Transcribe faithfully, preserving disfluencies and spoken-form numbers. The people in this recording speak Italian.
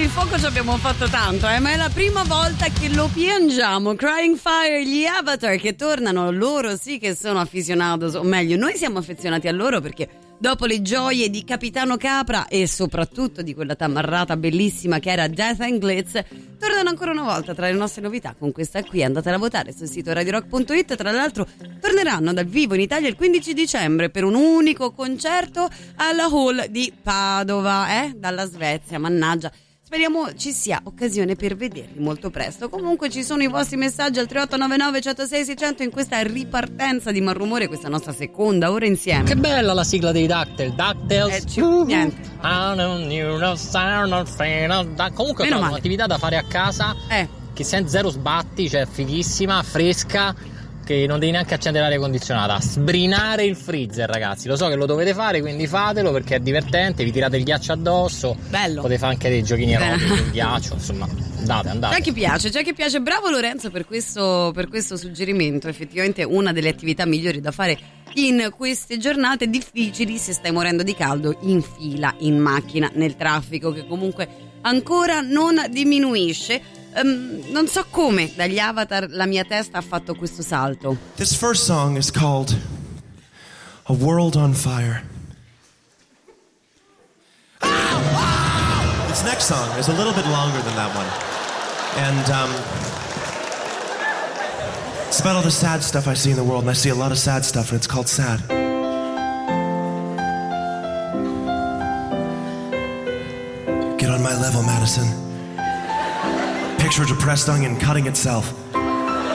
il fuoco ci abbiamo fatto tanto, eh, ma è la prima volta che lo piangiamo. Crying Fire, gli Avatar che tornano, loro sì che sono afficionados, o meglio, noi siamo affezionati a loro perché dopo le gioie di Capitano Capra e soprattutto di quella tamarrata bellissima che era Death and Glitz, tornano ancora una volta tra le nostre novità con questa qui. Andatela a votare sul sito radio rock punto it. Tra l'altro torneranno dal vivo in Italia il quindici dicembre per un unico concerto alla Hall di Padova, eh? Dalla Svezia, mannaggia. Speriamo ci sia occasione per vederli molto presto. Comunque ci sono i vostri messaggi al tre otto nove nove, uno zero sei, sei zero zero in questa ripartenza di Malrumore, questa nostra seconda ora insieme. Che bella la sigla dei DuckTales. DuckTales. Eh, ci... niente. Comunque è un'attività da fare a casa, eh. che senza zero sbatti, cioè fighissima, fresca, che non devi neanche accendere l'aria condizionata. Sbrinare il freezer, ragazzi, lo so che lo dovete fare, quindi fatelo perché è divertente, vi tirate il ghiaccio addosso. Bello. Potete fare anche dei giochini erotici sul ghiaccio, insomma, andate, andate. C'è chi piace, c'è chi piace. Bravo Lorenzo per questo, per questo suggerimento. Effettivamente una delle attività migliori da fare in queste giornate difficili se stai morendo di caldo in fila, in macchina, nel traffico, che comunque ancora non diminuisce. Um, non so come dagli Avatar la mia testa ha fatto questo salto. This first song is called A World on Fire. Oh, wow! This next song is a little bit longer than that one. And um, it's about all the sad stuff I see in the world, and I see a lot of sad stuff, and it's called Sad. Get on my level, Madison. Picture a depressed onion cutting itself.